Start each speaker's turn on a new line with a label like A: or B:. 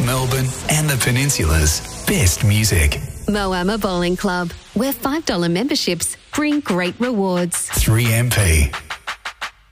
A: Melbourne and the Peninsula's best music.
B: Moama Bowling Club, where $5 memberships bring great rewards.
A: 3MP.